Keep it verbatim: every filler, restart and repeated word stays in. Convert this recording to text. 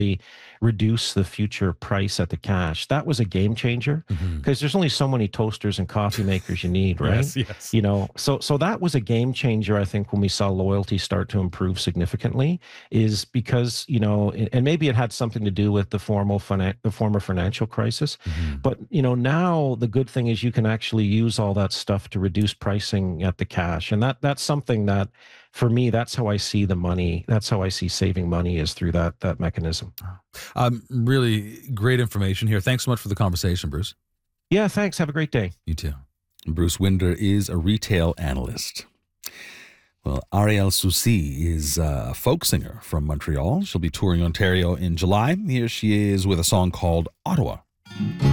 reduce the future price at the cash. That was a game changer Mhm. because there's only so many toasters and coffee makers you need, right? Yes, yes. You know, so so that was a game changer. I think when we saw loyalty start to improve significantly, is because you know, and and maybe it had something to do with the formal finan- the former financial crisis, Mhm. but you know, now the good thing is you can actually use all that stuff to reduce pricing at the cash, and that that's something that, for me, that's how I see the money. That's how I see saving money, is through that that mechanism. Um, really great information here. Thanks so much for the conversation, Bruce. Yeah, thanks. Have a great day. You too. Bruce Winder is a retail analyst. Well, Ariel Soucy is a folk singer from Montreal. She'll be touring Ontario in July. Here she is with a song called Ottawa.